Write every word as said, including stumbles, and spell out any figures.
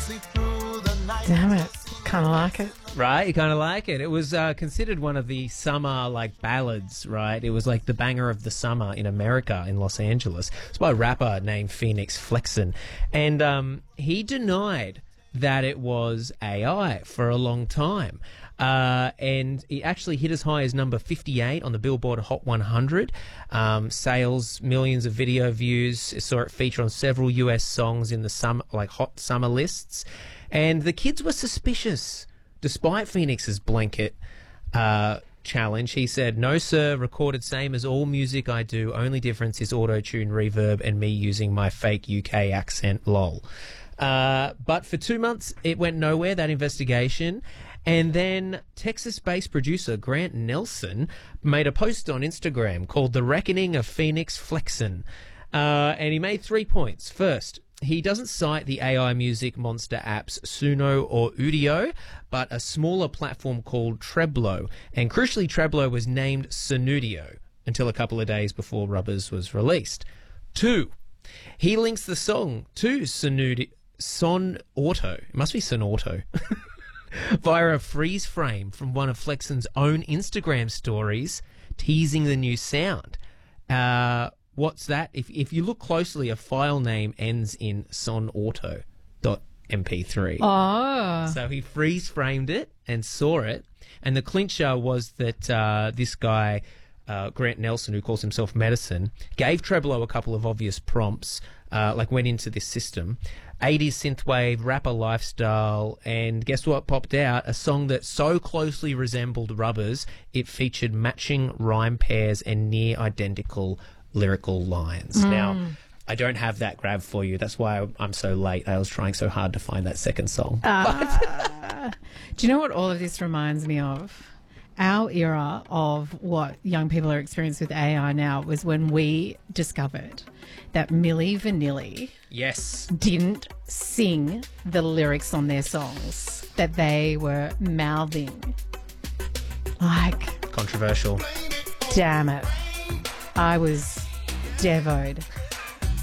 Damn it. Kind of like it. Right, you kind of like it. It was uh, considered one of the summer, like, ballads, right? It was like the banger of the summer in America, in Los Angeles. It's by a rapper named Phoenix Flexen. And um, he denied that it was A I for a long time. Uh, and it actually hit as high as number fifty-eight on the Billboard Hot one hundred. Um, sales, millions of video views. I saw it feature on several U S songs in the summer, like hot summer lists. And the kids were suspicious, despite Phoenix's blanket uh, challenge. He said, "No, sir, recorded same as all music I do. Only difference is auto-tune, reverb, and me using my fake U K accent, lol." Uh, but for two months, it went nowhere, that investigation. And then Texas-based producer Grant Nelson made a post on Instagram called The Reckoning of Phoenix Flexen. Uh, and he made three points. First, he doesn't cite the A I music monster apps Suno or Udio, but a smaller platform called Treblo. And crucially, Treblo was named Sonudio until a couple of days before Rubbers was released. Two, he links the song to Sonudio, Son Auto. It must be Son Auto. Via a freeze frame from one of Flexen's own Instagram stories teasing the new sound. Uh, what's that? If if you look closely, a file name ends in sonauto dot M P three. Oh. So he freeze framed it and saw it. And the clincher was that uh, this guy, uh, Grant Nelson, who calls himself Medicine, gave Treblo a couple of obvious prompts, uh, like went into this system. eighties synthwave, rapper lifestyle, and guess what popped out? A song that so closely resembled Rubbers, it featured matching rhyme pairs and near identical lyrical lines. Mm. Now, I don't have that grab for you. That's why I'm so late. I was trying so hard to find that second song. Uh, do you know what all of this reminds me of? Our era of what young people are experiencing with A I now was when we discovered that Milli Vanilli Yes. didn't sing the lyrics on their songs, that they were mouthing. Like, Controversial. damn it. I was devoed.